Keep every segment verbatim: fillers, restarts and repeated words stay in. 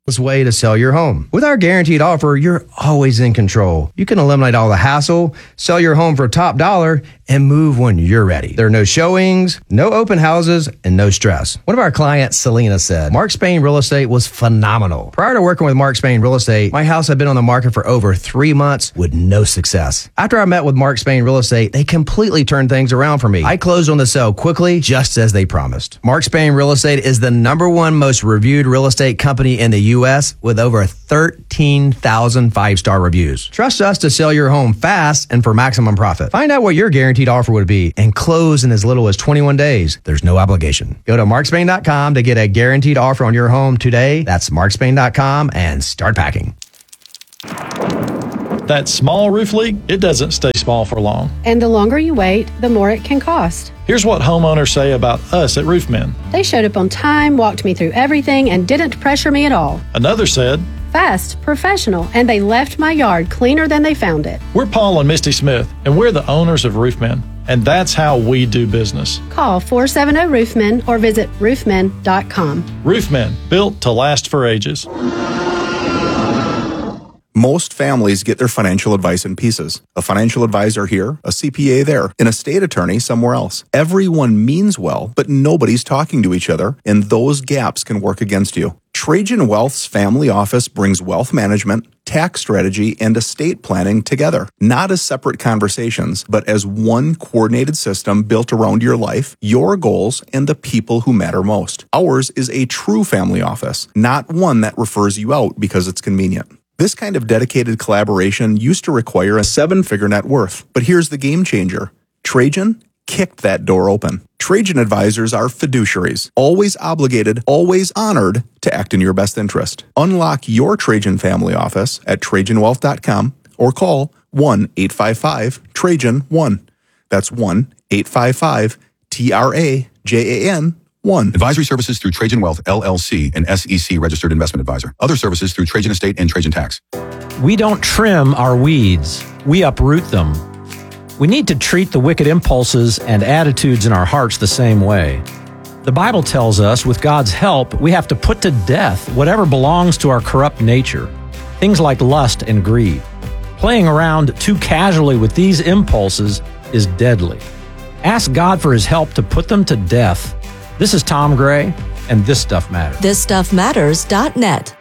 way to sell your home. With our guaranteed offer, you're always in control. You can eliminate all the hassle, sell your home for top dollar, and move when you're ready. There are no showings, no open houses, and no stress. One of our clients, Selena, said, Mark Spain Real Estate was phenomenal. Prior to working with Mark Spain Real Estate, my house had been on the market for over three months with no success. After I met with Mark Spain Real Estate, they completely turned things around for me. I closed on the sale quickly, just as they promised. Mark Spain Real Estate is the number one most reviewed real estate company in the U S with over thirteen thousand five-star reviews. Trust us to sell your home fast and for maximum profit. Find out what your guaranteed offer would be and close in as little as twenty-one days. There's no obligation. Go to mark spain dot com to get a guaranteed offer on your home today. That's mark spain dot com and start packing. That small roof leak, it doesn't stay small for long. And the longer you wait, the more it can cost. Here's what homeowners say about us at Roofmen. They showed up on time, walked me through everything, and didn't pressure me at all. Another said, fast, professional, and they left my yard cleaner than they found it. We're Paul and Misty Smith, and we're the owners of Roofmen, and that's how we do business. Call four seven zero Roofmen or visit roofmen dot com. Roofmen, built to last for ages. Most families get their financial advice in pieces. A financial advisor here, a C P A there, an estate attorney somewhere else. Everyone means well, but nobody's talking to each other, and those gaps can work against you. Trajan Wealth's family office brings wealth management, tax strategy, and estate planning together, not as separate conversations, but as one coordinated system built around your life, your goals, and the people who matter most. Ours is a true family office, not one that refers you out because it's convenient. This kind of dedicated collaboration used to require a seven-figure net worth, but here's the game changer. Trajan kicked that door open. Trajan advisors are fiduciaries, always obligated, always honored to act in your best interest. Unlock your Trajan family office at trajan wealth dot com or call one eight five five Trajan one. That's one eight five five T R A J A N one. Advisory services through Trajan Wealth, L L C, an S E C registered investment advisor. Other services through Trajan Estate and Trajan Tax. We don't trim our weeds. We uproot them. We need to treat the wicked impulses and attitudes in our hearts the same way. The Bible tells us with God's help, we have to put to death whatever belongs to our corrupt nature. Things like lust and greed. Playing around too casually with these impulses is deadly. Ask God for his help to put them to death. This is Tom Gray, and This Stuff Matters. this stuff matters dot net.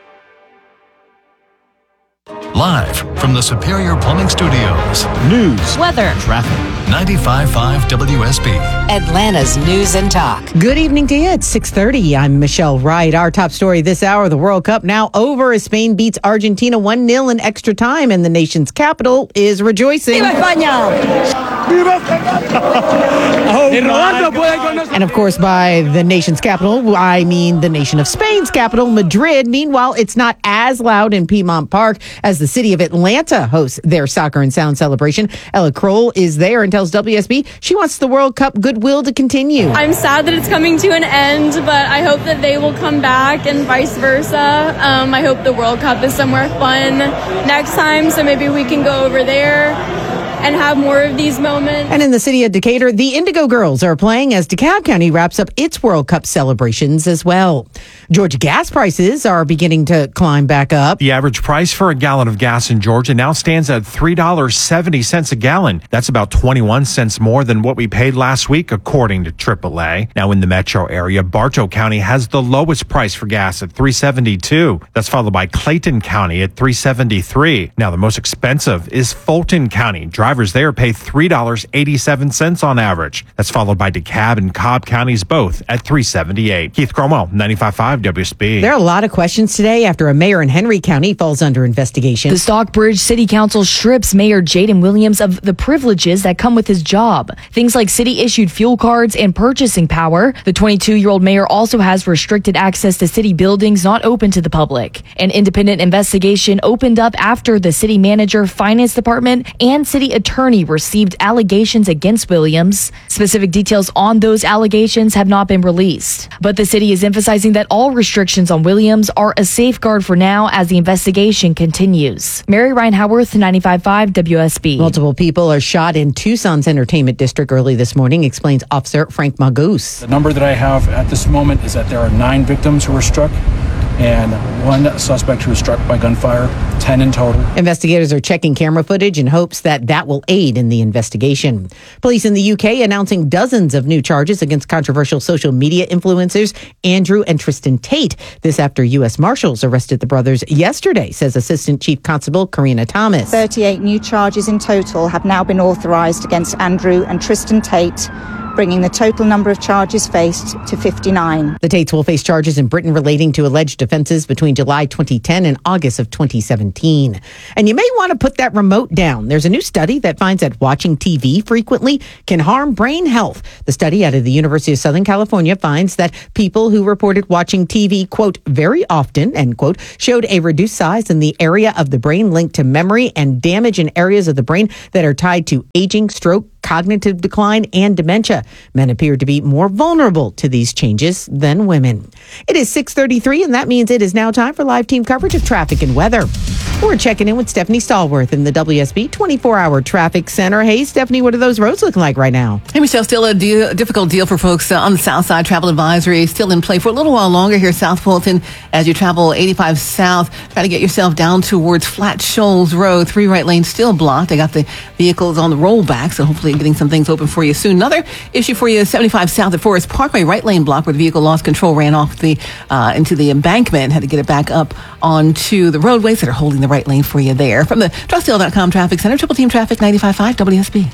Live from the Superior Plumbing Studios. News, weather, traffic. ninety-five point five W S B. Atlanta's News and Talk. Good evening to you. It's six thirty. I'm Michelle Wright. Our top story this hour, the World Cup now over as Spain beats Argentina one nil in extra time, and the nation's capital is rejoicing. ¡Viva España! Oh, and of course, by the nation's capital, I mean the nation of Spain's capital, Madrid. Meanwhile, it's not as loud in Piedmont Park as the city of Atlanta hosts their soccer and sound celebration. Ella Kroll is there and tells W S B she wants the World Cup goodwill to continue. I'm sad that it's coming to an end, but I hope that they will come back and vice versa. Um, I hope the World Cup is somewhere fun next time, so maybe we can go over there and have more of these moments. And in the city of Decatur, the Indigo Girls are playing as DeKalb County wraps up its World Cup celebrations as well. Georgia gas prices are beginning to climb back up. The average price for a gallon of gas in Georgia now stands at three dollars and seventy cents a gallon. That's about twenty-one cents more than what we paid last week, according to triple A. Now in the metro area, Bartow County has the lowest price for gas at three dollars and seventy-two cents. That's followed by Clayton County at three dollars and seventy-three cents. Now the most expensive is Fulton County. Drivers there pay three dollars and eighty-seven cents on average. That's followed by DeKalb and Cobb counties both at three dollars and seventy-eight cents. Keith Cromwell, ninety-five point five W S B. There are a lot of questions today after a mayor in Henry County falls under investigation. The Stockbridge City Council strips Mayor Jaden Williams of the privileges that come with his job. Things like city-issued fuel cards and purchasing power. The twenty-two-year-old mayor also has restricted access to city buildings not open to the public. An independent investigation opened up after the city manager, finance department, and city attorney received allegations against Williams. Specific details on those allegations have not been released. But the city is emphasizing that all restrictions on Williams are a safeguard for now as the investigation continues. Mary Ryan Howarth, ninety-five point five W S B. Multiple people are shot in Tucson's entertainment district early this morning, explains Officer Frank Magus. The number that I have at this moment is that there are nine victims who were struck and one suspect who was struck by gunfire, ten in total. Investigators are checking camera footage in hopes that that will aid in the investigation. Police in the U K announcing dozens of new charges against controversial social media influencers Andrew and Tristan Tate. This after U S Marshals arrested the brothers yesterday, says Assistant Chief Constable Karina Thomas. thirty-eight new charges in total have now been authorised against Andrew and Tristan Tate, bringing the total number of charges faced to fifty-nine. The Tates will face charges in Britain relating to alleged offenses between July twenty ten and August of twenty seventeen. And you may want to put that remote down. There's a new study that finds that watching T V frequently can harm brain health. The study out of the University of Southern California finds that people who reported watching T V, quote, very often, end quote, showed a reduced size in the area of the brain linked to memory and damage in areas of the brain that are tied to aging, stroke, cognitive decline, and dementia. Men appear to be more vulnerable to these changes than women. It is six thirty-three, and that means it is now time for live team coverage of traffic and weather. We're checking in with Stephanie Stallworth in the W S B twenty-four hour Traffic Center. Hey, Stephanie, what are those roads looking like right now? Hey, Michelle, still a deal, difficult deal for folks uh, on the south side. Travel advisory still in play for a little while longer here, South Fulton, as you travel eighty-five south. Try to get yourself down towards Flat Shoals Road. Three right lanes still blocked. They got the vehicles on the rollback, so hopefully getting some things open for you soon. Another issue for you, seventy-five south at Forest Parkway, right lane block where the vehicle lost control, ran off the uh, into the embankment, had to get it back up onto the roadways that are holding the right lane for you there. From the Trusteal dot com Traffic Center, Triple Team Traffic ninety-five point five W S B.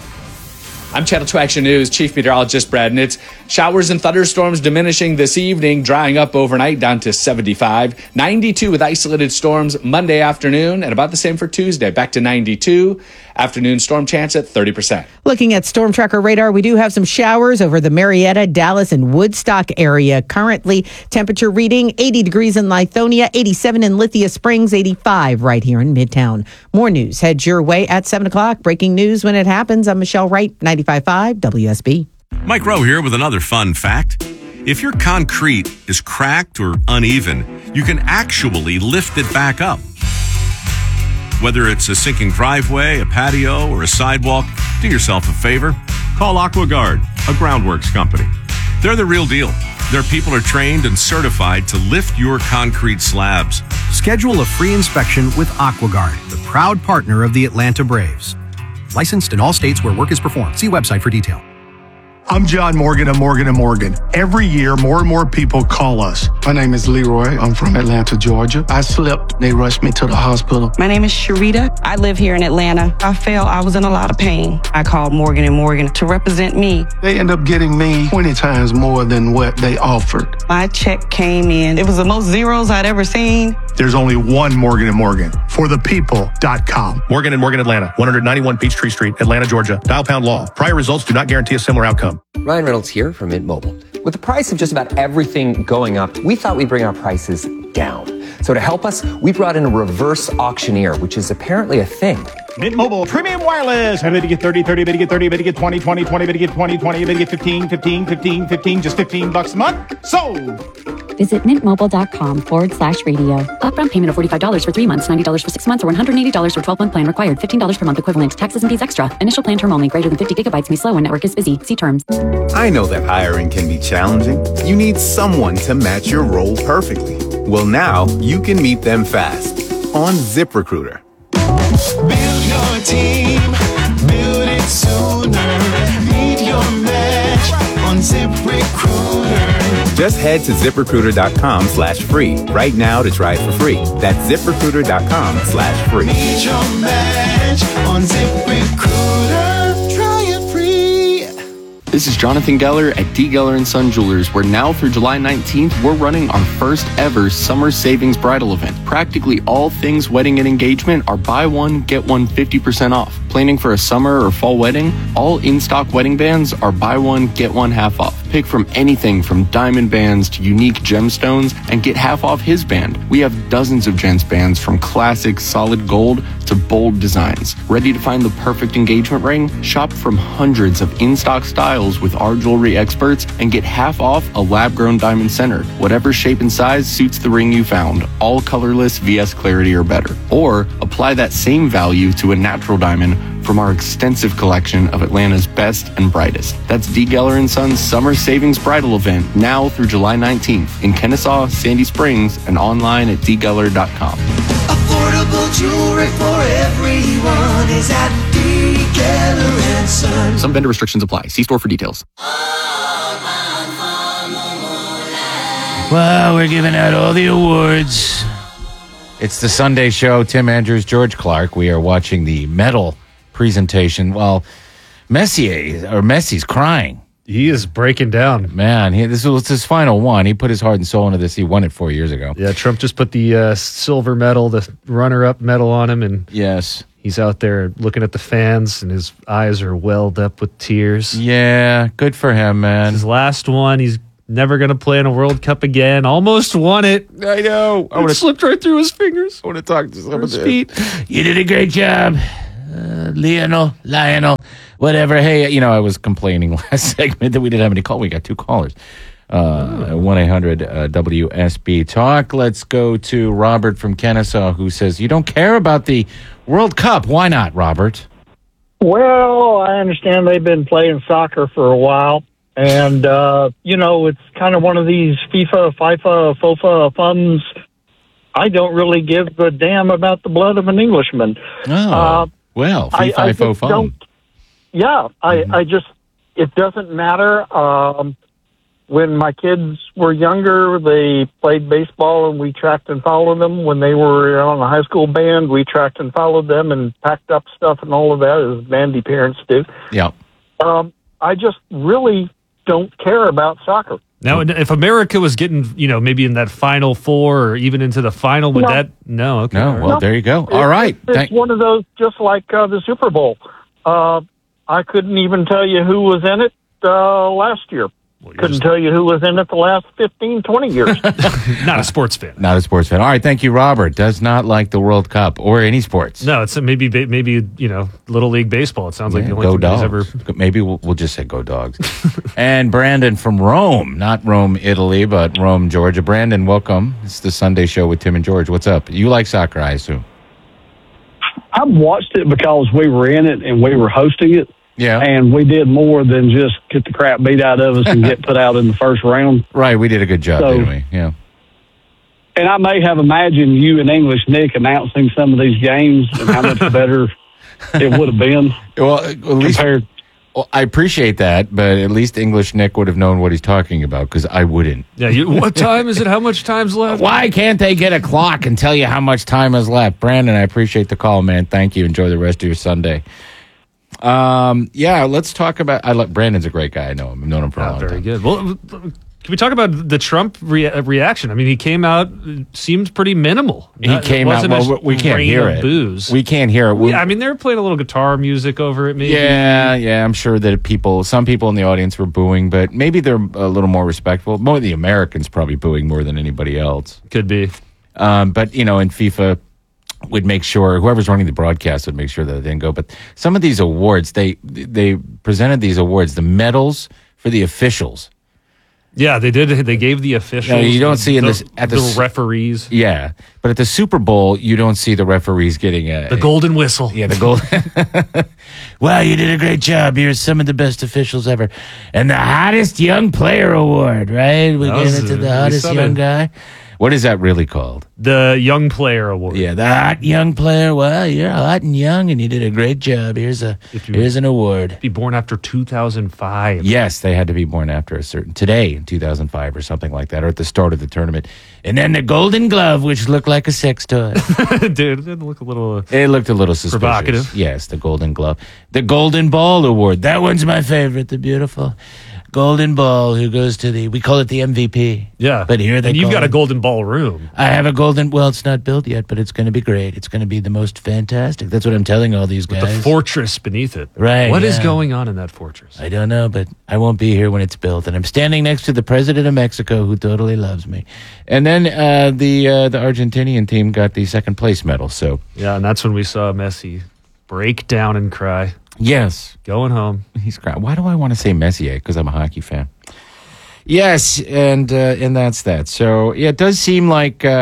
I'm Channel two Action News Chief Meteorologist Brad Nitz. Showers and thunderstorms diminishing this evening, drying up overnight down to seventy-five. ninety-two with isolated storms Monday afternoon, and about the same for Tuesday, back to ninety-two. Afternoon storm chance at thirty percent. Looking at Storm Tracker radar, we do have some showers over the Marietta, Dallas, and Woodstock area. Currently, temperature reading eighty degrees in Lithonia, eighty-seven in Lithia Springs, eighty-five right here in Midtown. More news heads your way at seven o'clock. Breaking news when it happens. I'm Michelle Wright, ninety-five point five W S B. Mike Rowe here with another fun fact. If your concrete is cracked or uneven, you can actually lift it back up. Whether it's a sinking driveway, a patio, or a sidewalk, do yourself a favor. Call AquaGuard, a groundworks company. They're the real deal. Their people are trained and certified to lift your concrete slabs. Schedule a free inspection with AquaGuard, the proud partner of the Atlanta Braves. Licensed in all states where work is performed. See website for detail. I'm John Morgan of Morgan and Morgan. Every year, more and more people call us. My name is Leroy. I'm from Atlanta, Georgia. I slipped. They rushed me to the hospital. My name is Sharita. I live here in Atlanta. I felt I was in a lot of pain. I called Morgan and Morgan to represent me. They end up getting me twenty times more than what they offered. My check came in. It was the most zeros I'd ever seen. There's only one Morgan and Morgan. For the people dot com. Morgan and Morgan Atlanta, one ninety-one Peachtree Street, Atlanta, Georgia. Dial pound law. Prior results do not guarantee a similar outcome. Ryan Reynolds here from Mint Mobile. With the price of just about everything going up, we thought we'd bring our prices down. So to help us, we brought in a reverse auctioneer, which is apparently a thing. Mint Mobile Premium Wireless. I better get thirty, thirty, better get thirty, better get twenty, twenty, twenty, better get twenty, twenty, better get fifteen, fifteen, fifteen, fifteen, just fifteen bucks a month. Sold! Visit mintmobile.com forward slash radio. Upfront payment of forty-five dollars for three months, ninety dollars for six months, or one hundred eighty dollars for twelve-month plan required. fifteen dollars per month equivalent. Taxes and fees extra. Initial plan term only. Greater than fifty gigabytes may slow when network is busy. See terms. I know that hiring can be challenging. You need someone to match your role perfectly. Well, now you can meet them fast on ZipRecruiter. Build your team, build it sooner. Meet your match on ZipRecruiter. Just head to ZipRecruiter.com slash free right now to try it for free. That's ZipRecruiter.com slash free. Meet your match on ZipRecruiter. Try it free. This is Jonathan Geller at D. Geller and Son Jewelers, where now through July nineteenth, we're running our first ever summer savings bridal event. Practically all things wedding and engagement are buy one, get one fifty percent off. Planning for a summer or fall wedding? All in-stock wedding bands are buy one, get one half off. Pick from anything from diamond bands to unique gemstones and get half off his band. We have dozens of gents bands from classic solid gold to bold designs. Ready to find the perfect engagement ring? Shop from hundreds of in-stock styles with our jewelry experts and get half off a lab-grown diamond center. Whatever shape and size suits the ring you found, all colorless, V S clarity or better. Or apply that same value to a natural diamond from our extensive collection of Atlanta's best and brightest. That's D. Geller and Sons Summer Savings Bridal Event now through July nineteenth in Kennesaw, Sandy Springs, and online at d geller dot com. Affordable jewelry for everyone is at D. Geller and Son. Some vendor restrictions apply. See store for details. Well, we're giving out all the awards. It's the Sunday show. Tim Andrews, George Clark. We are watching the medal presentation. Well, Messier, or Messi's crying. He is breaking down. Man, he, this was his final one. He put his heart and soul into this. He won it four years ago. Yeah, Trump just put the uh, silver medal, the runner-up medal on him, and yes, he's out there looking at the fans, and his eyes are welled up with tears. Yeah, good for him, man. His last one. He's never going to play in a World Cup again. Almost won it. I know. I it slipped right through his fingers. I want to talk to some of his this. feet. You did a great job, uh, Lionel, Lionel, whatever. Hey, you know, I was complaining last segment that we didn't have any call. We got two callers. Uh, one eight hundred W S B Talk. Let's go to Robert from Kennesaw, who says, you don't care about the World Cup. Why not, Robert? Well, I understand they've been playing soccer for a while. And, uh, you know, it's kind of one of these FIFA, FIFA, FOFA funds. I don't really give a damn about the blood of an Englishman. Oh, uh, well, I, FIFA, I just FOFA. don't, yeah, I, Mm-hmm. I just, it doesn't matter. Um, when my kids were younger, they played baseball and we tracked and followed them. When they were on a high school band, we tracked and followed them and packed up stuff and all of that, as bandy parents do. Yeah. Um, I just really don't care about soccer. Now, if America was getting, you know, maybe in that Final Four or even into the final, would No. that? No, okay. No, all right. well, there you go. All It- right. It's Thank- one of those, just like uh, the Super Bowl. Uh, I couldn't even tell you who was in it uh, last year. Couldn't tell you who was in it the last fifteen, twenty years. Not a sports fan. Not a sports fan. All right, thank you, Robert. Does not like the World Cup or any sports. No, it's maybe maybe you know Little League baseball. It sounds like Yeah, the only go thing dogs. he's ever. Maybe we'll, we'll just say go dogs. And Brandon from Rome, not Rome, Italy, but Rome, Georgia. Brandon, welcome. It's the Sunday show with Tim and George. What's up? You like soccer, I assume. I've watched it because we were in it and we were hosting it. Yeah. And we did more than just get the crap beat out of us and get put out in the first round. Right, we did a good job, So- didn't we? Yeah. And I may have imagined you and English Nick announcing some of these games and how much better it would have been. Well, at least well, I appreciate that, but at least English Nick would have known what he's talking about because I wouldn't. Yeah. You, what time is it? How much time's left? Why can't they get a clock and tell you how much time is left? Brandon, I appreciate the call, man. Thank you. Enjoy the rest of your Sunday. Um, yeah, let's talk about. I like Brandon's a great guy. I know him. I've known him for a long Very time. good. Well, can we talk about the Trump rea- reaction? I mean, he came out, it seemed pretty minimal. He Not- it came out. wasn't a Well, we can't rain hear of it. Booze. We can't hear it. We, Yeah, I mean, they were playing a little guitar music over it. Maybe. yeah, yeah. I'm sure that people, some people in the audience were booing, but maybe they're a little more respectful. More of the Americans probably booing more than anybody else. Could be. Um, but you know, in FIFA, would make sure whoever's running the broadcast would make sure that it didn't go. But some of these awards, they they presented these awards, the medals for the officials. Yeah, they did. They gave the officials. No, you don't see in the, this at the, the s- referees. Yeah, but at the Super Bowl, you don't see the referees getting a The golden whistle. Yeah, the gold. Wow, you did a great job. Here's some of the best officials ever, and the hottest young player award. Right, we That gave was, it to uh, the we hottest saw young that. guy. What is that really called? The Young Player Award. Yeah, the hot young player. Well, you're hot and young, and you did a great job. Here's a If you here's an award. Be born after two thousand five. Yes, they had to be born after a certain today in two thousand five or something like that, or at the start of the tournament. And then the Golden Glove, which looked like a sex toy. Dude, it did look a little. Uh, It looked a little suspicious. Provocative. Yes, the Golden Glove. The Golden Ball Award. That one's my favorite. The beautiful Golden Ball who goes to the, we call it the M V P. Yeah. But here they and you've call got a it- golden ballroom. I have a golden, well, it's not built yet, but it's going to be great. It's going to be the most fantastic. That's what I'm telling all these With guys. the fortress beneath it. Right, What is yeah. going on in that fortress? I don't know, but I won't be here when it's built. And I'm standing next to the president of Mexico, who totally loves me. And then uh, the uh, the Argentinian team got the second place medal. So Yeah, and that's when we saw Messi break down and cry. yes, Going home. he's crying. Why do I want to say Messier? Because I'm a hockey fan. Yes, and uh, and that's that. So yeah, it does seem like uh,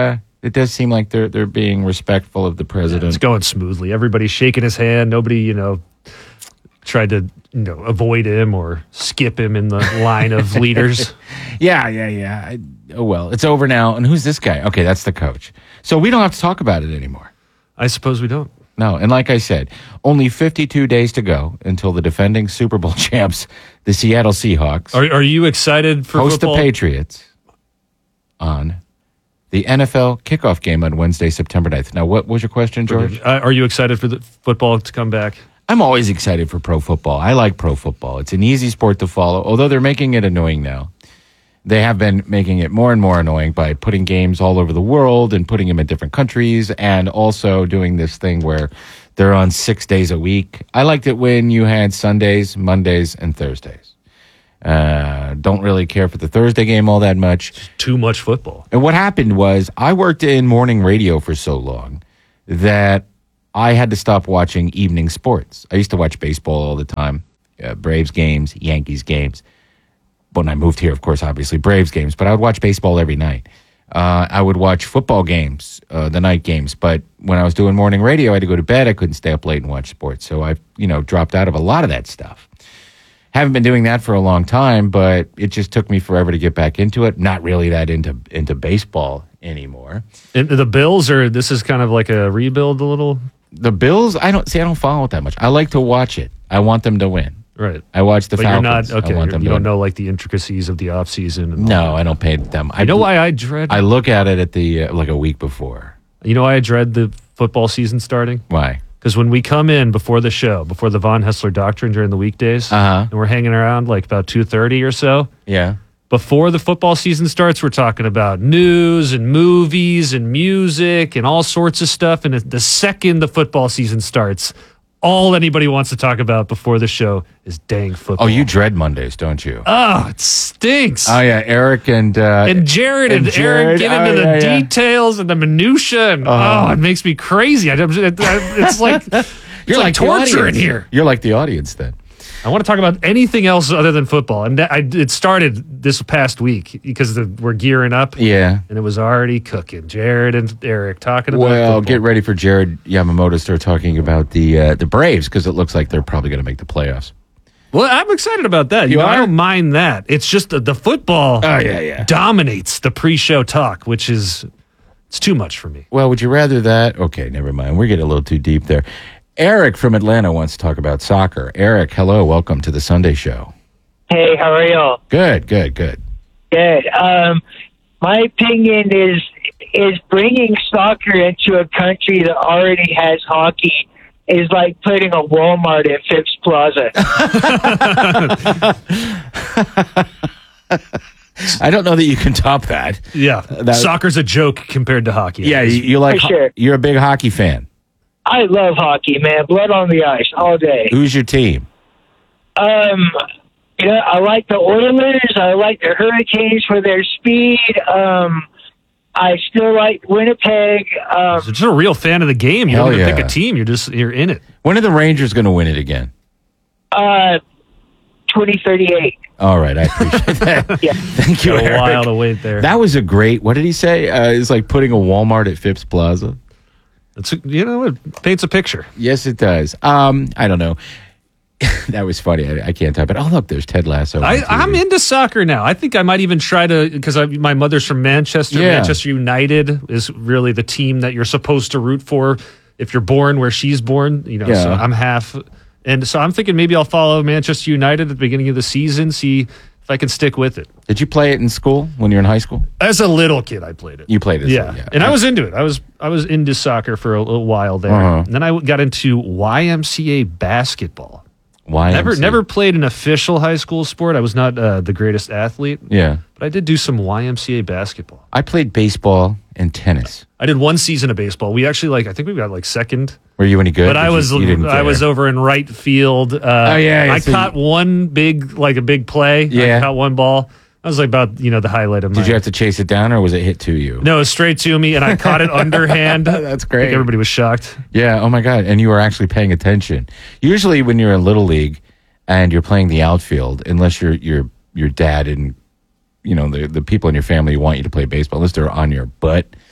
It does seem like they're they're being respectful of the president. It's going smoothly. Everybody's shaking his hand. Nobody, you know, tried to, you know, avoid him or skip him in the line of leaders. Yeah, yeah, yeah. I, oh, well, it's over now. And who's this guy? Okay, that's the coach. So we don't have to talk about it anymore. I suppose we don't. No, and like I said, only fifty-two days to go until the defending Super Bowl champs, the Seattle Seahawks, Are, are you excited for host football? the Patriots on the N F L kickoff game on Wednesday, September ninth. Now, what was your question, George? Uh, are you excited for the football to come back? I'm always excited for pro football. I like pro football. It's an easy sport to follow, although they're making it annoying now. They have been making it more and more annoying by putting games all over the world and putting them in different countries, and also doing this thing where they're on six days a week. I liked it when you had Sundays, Mondays, and Thursdays. Uh, don't really care for the Thursday game all that much. Too much football. And what happened was I worked in morning radio for so long that I had to stop watching evening sports. I used to watch baseball all the time, uh, Braves games, Yankees games. When I moved here, of course, obviously Braves games, but I would watch baseball every night. Uh, I would watch football games, uh, the night games. But when I was doing morning radio, I had to go to bed. I couldn't stay up late and watch sports. So I, you know, dropped out of a lot of that stuff. Haven't been doing that for a long time, but it just took me forever to get back into it. Not really that into into baseball anymore. And the Bills, or this is kind of like a rebuild a little? The Bills, I don't see. I don't follow it that much. I like to watch it. I want them to win. Right. I watch the but Falcons. You're not, okay, I want you're, them you to don't win. know like the intricacies of the offseason. And No, all that. I don't pay them. I know why I dread. I look at it at the uh, like a week before. You know why I dread the football season starting? Why? Because when we come in before the show, before the Von Hessler Doctrine during the weekdays, uh-huh. and we're hanging around like about two thirty or so. Yeah. Before the football season starts, we're talking about news and movies and music and all sorts of stuff. And the second the football season starts, all anybody wants to talk about before the show is dang football. Oh, you dread Mondays, don't you? Oh, it stinks. Oh, yeah. Eric and... Uh, and Jared and, and Aaron Jared. get Oh, into yeah, the yeah. details and the minutia. And, Uh-huh. oh, it makes me crazy. I, it, it's like, it's You're like, like the torture in audience. here. You're like the audience then. I want to talk about anything else other than football. And that, I, it started this past week because the, we're gearing up. Yeah. And it was already cooking. Jared and Eric talking about Well, football. get ready for Jared Yamamoto to start talking about the uh, the Braves because it looks like they're probably going to make the playoffs. Well, I'm excited about that. You You know, I are? don't mind that. It's just the, the football Oh, yeah, yeah. dominates the pre-show talk, which is it's too much for me. Well, would you rather that? Okay, never mind. We're getting a little too deep there. Eric from Atlanta wants to talk about soccer. Eric, hello. Welcome to the Sunday Show. Hey, how are y'all? Good, good, good. Good. Um, my opinion is is bringing soccer into a country that already has hockey is like putting a Walmart at Phipps Plaza. I don't know that you can top that. Yeah, That- soccer's a joke compared to hockey. Yeah, you, you like For sure. you're a big hockey fan. I love hockey, man. Blood on the ice all day. Who's your team? Um, you know, I like the Oilers. I like the Hurricanes for their speed. Um, I still like Winnipeg. Um, So just a real fan of the game. You Hell don't even yeah. pick a team. You're just you're in it. When are the Rangers going to win it again? uh, twenty thirty-eight. All right, I appreciate that. Yeah. Thank you, Got a Eric. while to wait there. That was a great. What did he say? Uh, it's like putting a Walmart at Phipps Plaza. It's, you know, it paints a picture. Yes, it does. Um, I don't know. That was funny. I, I can't type it. Oh, look, there's Ted Lasso. on I, T V. I'm into soccer now. I think I might even try to, because my mother's from Manchester. Yeah. Manchester United is really the team that you're supposed to root for if you're born where she's born. You know, Yeah. so I'm half. And so I'm thinking maybe I'll follow Manchester United at the beginning of the season, see if I can stick with it. Did you play it in school when you were in high school? As a little kid, I played it. You played it. Yeah. so, yeah. And I was into it. I was I was into soccer for a little while there. Uh-huh. And then I got into Y M C A basketball. Why? Never never played an official high school sport. I was not uh, the greatest athlete. Yeah. But I did do some Y M C A basketball. I played baseball and tennis. I did one season of baseball. We actually like I think we got like second. Were you any good? But I Did you- was you didn't I was care? over in right field. Uh, Oh, yeah, yeah, I so caught one big like a big play. Yeah. I caught one ball. That was like about you know the highlight of my. Did you have to chase it down or was it hit to you? No, it was straight to me, and I caught it underhand. That's I great. think everybody was shocked. Yeah. Oh my God. And you were actually paying attention. Usually, when you're in little league and you're playing the outfield, unless your your your dad and you know the the people in your family want you to play baseball, unless they're on your butt,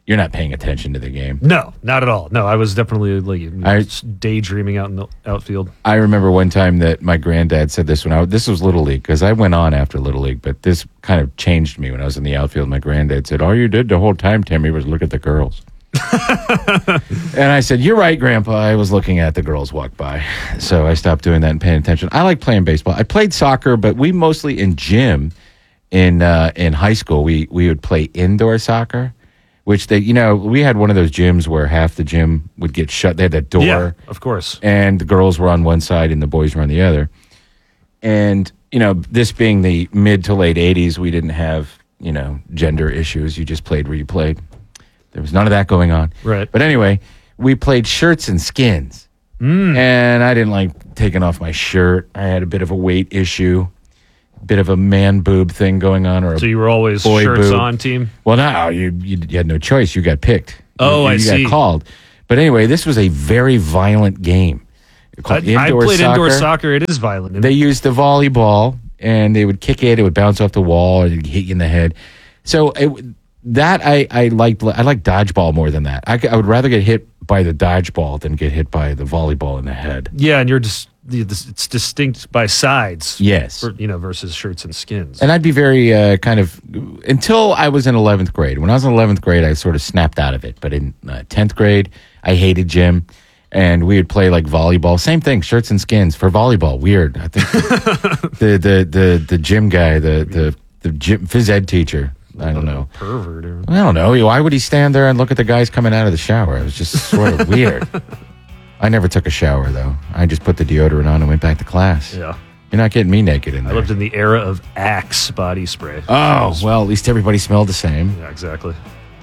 you're not paying attention to the game. No, not at all. No, I was definitely like you know, I- daydreaming out in the outfield. I remember one time that my granddad said this when I this was Little League, because I went on after Little League, but this kind of changed me when I was in the outfield. My granddad said, all you did the whole time, Timmy, was look at the girls. And I said, you're right, Grandpa. I was looking at the girls walk by. So I stopped doing that and paying attention. I like playing baseball. I played soccer, but we mostly in gym in uh, in high school, we, we would play indoor soccer, which they, you know, we had one of those gyms where half the gym would get shut. They had that door. Yeah, of course. And the girls were on one side and the boys were on the other. And, you know, this being the mid to late eighties, we didn't have, you know, gender issues. You just played where you played. There was none of that going on. Right. But anyway, we played shirts and skins. Mm. And I didn't like taking off my shirt. I had a bit of a weight issue, bit of a man boob thing going on. Or So you were always boy shirts boob. on team? Well, no, you, you you had no choice. You got picked. Oh, you, I you see. got called. But anyway, this was a very violent game. I, Called I indoor played soccer. indoor soccer. It is violent. They used the volleyball, and they would kick it. It would bounce off the wall, and it'd hit you in the head. So it, that I I liked. I like dodgeball more than that. I, c- I would rather get hit by the dodgeball than get hit by the volleyball in the head. Yeah, and you're just it's distinct by sides. Yes. For, you know, versus shirts and skins. And I'd be very uh, kind of until I was in eleventh grade. When I was in eleventh grade, I sort of snapped out of it. But in uh, tenth grade, I hated gym. And we would play like volleyball. Same thing, shirts and skins for volleyball. Weird. I think the the the the gym guy, the the the gym phys ed teacher. I don't know. Pervert. Or... I don't know. Why would he stand there and look at the guys coming out of the shower? It was just sort of weird. I never took a shower though. I just put the deodorant on and went back to class. Yeah. You're not getting me naked in there. I lived in the era of Axe body spray. Oh, well, at least everybody smelled the same. Yeah, exactly.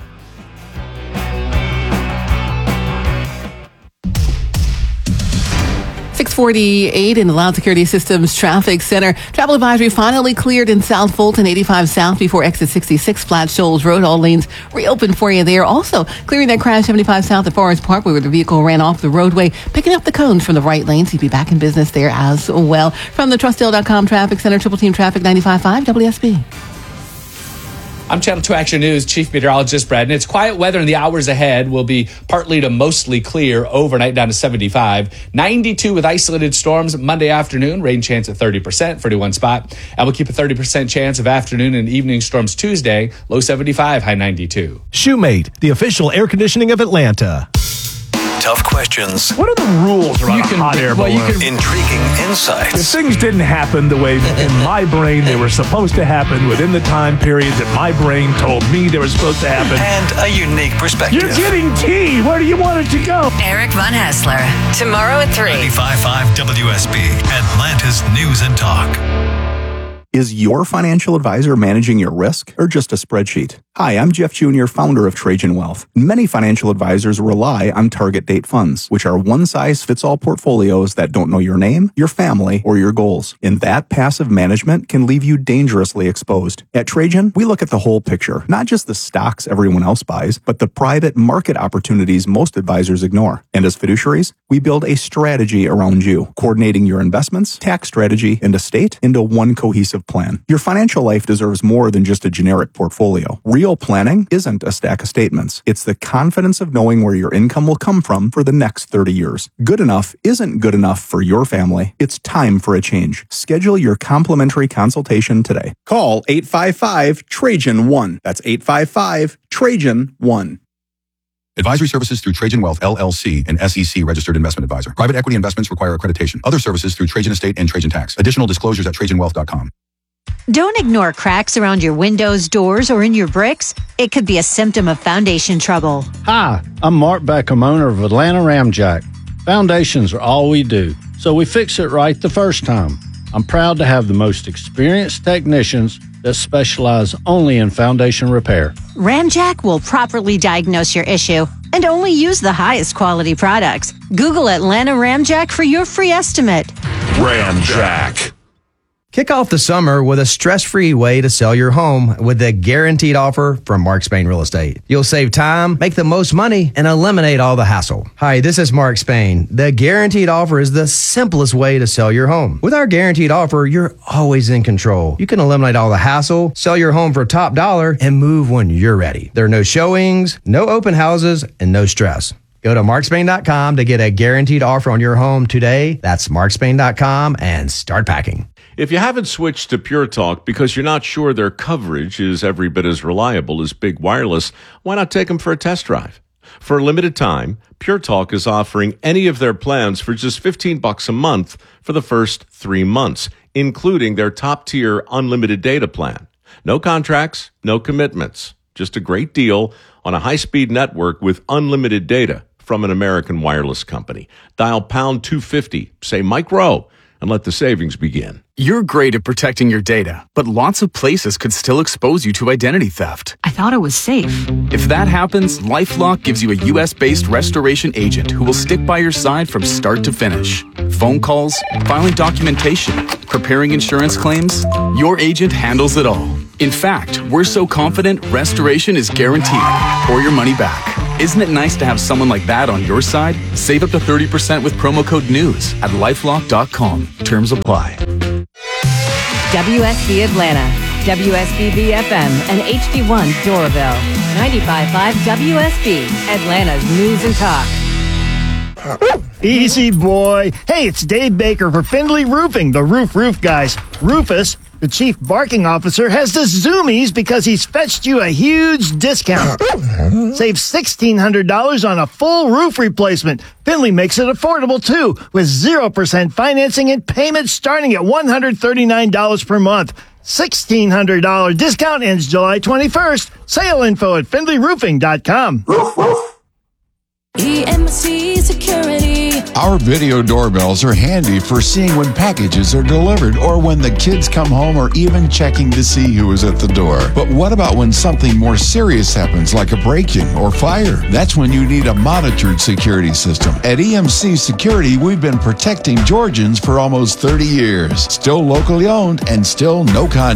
six forty-eight in the Loud Security Systems Traffic Center. Travel advisory finally cleared in South Fulton, eighty-five South before exit sixty-six, Flat Shoals Road. All lanes reopened for you there. Also, clearing that crash seventy-five South at Forest Parkway where the vehicle ran off the roadway, picking up the cones from the right lane. So you'd be back in business there as well. From the Trustdale dot com Traffic Center, Triple Team Traffic ninety-five point five W S B. I'm Channel two Action News Chief Meteorologist Brad, and it's quiet weather in the hours ahead. Will be partly to mostly clear overnight down to seventy-five. ninety-two with isolated storms Monday afternoon. Rain chance at thirty percent for one spot. And we'll keep a thirty percent chance of afternoon and evening storms Tuesday. Low seventy-five, high ninety-two. Shoemate, the official air conditioning of Atlanta. Tough questions. What are the rules around You a can- hot air well, balloon? you can- Intriguing insights. If things didn't happen the way in my brain they were supposed to happen within the time period that my brain told me they were supposed to happen. And a unique perspective. You're getting tea. Where do you want it to go? Eric Von Hassler. Tomorrow at three. ninety-five point five W S B, Atlanta's News and Talk. Is your financial advisor managing your risk or just a spreadsheet? Hi, I'm Jeff Junior, founder of Trajan Wealth. Many financial advisors rely on target date funds, which are one-size-fits-all portfolios that don't know your name, your family, or your goals. And that passive management can leave you dangerously exposed. At Trajan, we look at the whole picture, not just the stocks everyone else buys, but the private market opportunities most advisors ignore. And as fiduciaries, we build a strategy around you, coordinating your investments, tax strategy, and estate into one cohesive plan. Your financial life deserves more than just a generic portfolio. Real planning isn't a stack of statements. It's the confidence of knowing where your income will come from for the next thirty years. Good enough isn't good enough for your family. It's time for a change. Schedule your complimentary consultation today. Call eight five five Trajan one. That's eight five five Trajan one. Advisory services through Trajan Wealth, L L C, an S E C registered investment advisor. Private equity investments require accreditation. Other services through Trajan Estate and Trajan Tax. Additional disclosures at Trajan Wealth dot com. Don't ignore cracks around your windows, doors, or in your bricks. It could be a symptom of foundation trouble. Hi, I'm Mark Beckham, owner of Atlanta Ramjack. Foundations are all we do, so we fix it right the first time. I'm proud to have the most experienced technicians that specialize only in foundation repair. Ramjack will properly diagnose your issue and only use the highest quality products. Google Atlanta Ramjack for your free estimate. Ramjack. Kick off the summer with a stress-free way to sell your home with a guaranteed offer from Mark Spain Real Estate. You'll save time, make the most money, and eliminate all the hassle. Hi, this is Mark Spain. The guaranteed offer is the simplest way to sell your home. With our guaranteed offer, you're always in control. You can eliminate all the hassle, sell your home for top dollar, and move when you're ready. There are no showings, no open houses, and no stress. Go to mark spain dot com to get a guaranteed offer on your home today. That's mark spain dot com and start packing. If you haven't switched to Pure Talk because you're not sure their coverage is every bit as reliable as Big Wireless, why not take them for a test drive? For a limited time, Pure Talk is offering any of their plans for just fifteen bucks a month for the first three months, including their top-tier unlimited data plan. No contracts, no commitments, just a great deal on a high-speed network with unlimited data from an American wireless company. Dial pound two fifty, say Mike Rowe, and let the savings begin. You're great at protecting your data, but lots of places could still expose you to identity theft. I thought it was safe. If that happens, LifeLock gives you a U S-based restoration agent who will stick by your side from start to finish. Phone calls, filing documentation, preparing insurance claims, your agent handles it all. In fact, we're so confident restoration is guaranteed or your money back. Isn't it nice to have someone like that on your side? Save up to thirty percent with promo code NEWS at lifelock dot com. Terms apply. W S B Atlanta, W S B B F M, and H D one Doraville. ninety-five point five W S B, Atlanta's news and talk. Easy, boy. Hey, it's Dave Baker for Findlay Roofing, the roof roof guys. Rufus, the chief barking officer, has the zoomies because he's fetched you a huge discount. Save sixteen hundred dollars on a full roof replacement. Findlay makes it affordable, too, with zero percent financing and payments starting at one hundred thirty-nine dollars per month. sixteen hundred dollars discount ends July twenty-first. Sale info at findlay roofing dot com. E M C Security. Our video doorbells are handy for seeing when packages are delivered or when the kids come home or even checking to see who is at the door. But what about when something more serious happens, like a break-in or fire? That's when you need a monitored security system. At E M C Security, we've been protecting Georgians for almost thirty years. Still locally owned and still no contract.